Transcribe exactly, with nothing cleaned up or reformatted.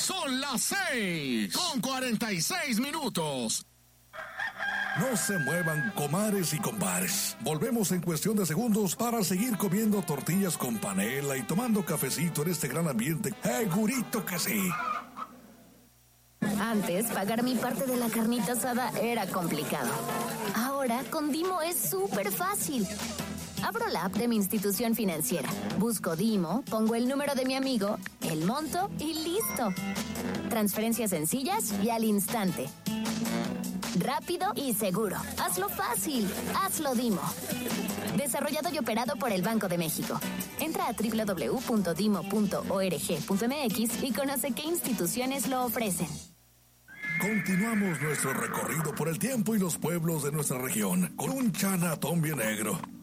Son las seis con cuarenta y seis minutos. No se muevan, comares y compares. Volvemos en cuestión de segundos para seguir comiendo tortillas con panela y tomando cafecito en este gran ambiente. ¡Segurito que sí! Antes, pagar mi parte de la carnita asada era complicado. Ahora, con Dimo es súper fácil. Abro la app de mi institución financiera, busco Dimo, pongo el número de mi amigo, el monto y listo. Transferencias sencillas y al instante. Rápido y seguro. Hazlo fácil. Hazlo Dimo. Desarrollado y operado por el Banco de México. Entra a doble u doble u doble u punto dimo punto org punto m x y conoce qué instituciones lo ofrecen. Continuamos nuestro recorrido por el tiempo y los pueblos de nuestra región con un Chinatown bien negro.